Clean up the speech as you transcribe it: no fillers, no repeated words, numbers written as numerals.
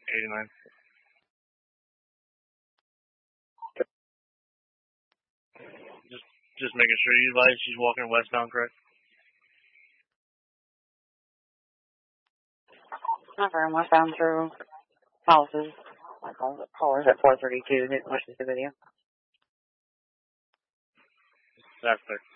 89. Just making sure you advise she's walking westbound, correct? Confirm westbound through houses. My caller's at 432. Didn't watch the video. That's there.